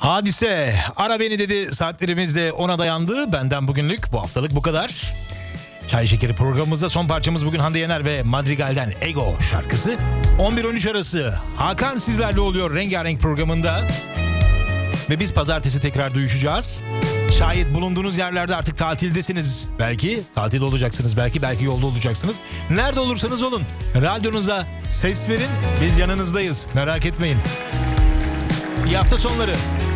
Hadise ara beni dedi, saatlerimiz de ona dayandı. Benden bugünlük bu haftalık bu kadar. Çay Şekeri programımızda son parçamız bugün Hande Yener ve Madrigal'den Ego şarkısı. 11-13 arası Hakan sizlerle oluyor Rengarenk programında. Ve biz pazartesi tekrar duyuşacağız. Şayet bulunduğunuz yerlerde artık tatildesiniz. Belki tatil olacaksınız, belki yolda olacaksınız. Nerede olursanız olun, radyonuza ses verin, biz yanınızdayız. Merak etmeyin. İyi hafta sonları.